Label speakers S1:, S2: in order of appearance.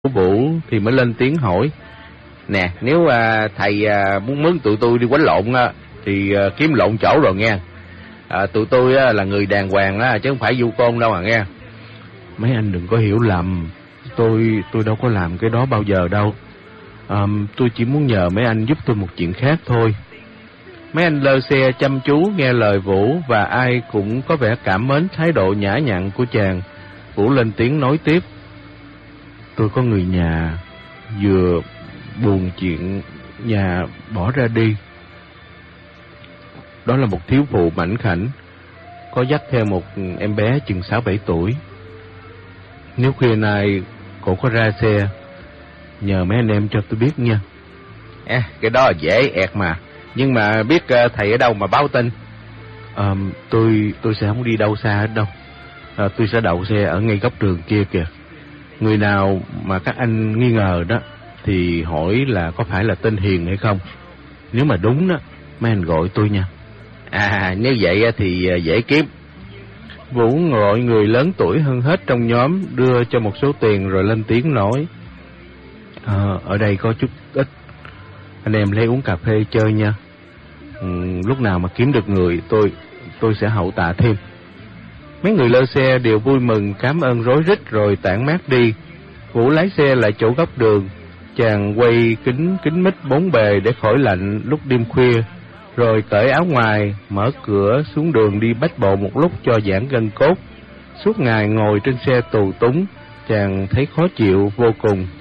S1: của Vũ thì mới lên tiếng hỏi: "Nè, nếu thầy muốn mướn tụi tôi đi quánh lộn thì kiếm lộn chỗ rồi nghe. Tụi tôi là người đàng hoàng chứ không phải du côn đâu nghe." "Mấy anh đừng có hiểu lầm, tôi đâu có làm cái đó bao giờ đâu. Tôi chỉ muốn nhờ mấy anh giúp tôi một chuyện khác thôi." Mấy anh lơ xe chăm chú nghe lời Vũ và ai cũng có vẻ cảm mến thái độ nhã nhặn của chàng. Vũ lên tiếng nói tiếp: "Tôi có người nhà vừa buồn chuyện nhà bỏ ra đi. Đó là một thiếu phụ mảnh khảnh, có dắt theo một em bé chừng 6-7 tuổi. Nếu khuya nay cổ có ra xe, nhờ mấy anh em cho tôi biết nha." Cái đó là dễ ẹt mà. Nhưng mà biết thầy ở đâu mà báo tin?" Tôi sẽ không đi đâu xa hết đâu. Tôi sẽ đậu xe ở ngay góc đường kia kìa. Người nào mà các anh nghi ngờ đó thì hỏi là có phải là tên Hiền hay không. Nếu mà đúng đó, mấy anh gọi tôi nha." Nếu vậy thì dễ kiếm." Vũ gọi người lớn tuổi hơn hết trong nhóm đưa cho một số tiền rồi lên tiếng nói: "Ở đây có chút ít, anh em lấy uống cà phê chơi nha. Lúc nào mà kiếm được người tôi sẽ hậu tạ thêm." Mấy người lơ xe đều vui mừng cảm ơn rối rít rồi tản mát đi. Vũ lái xe lại chỗ góc đường. Chàng quay kính mít bốn bề để khỏi lạnh lúc đêm khuya, rồi cởi áo ngoài, mở cửa xuống đường đi bách bộ một lúc cho giãn gân cốt. Suốt ngày ngồi trên xe tù túng, chàng thấy khó chịu vô cùng.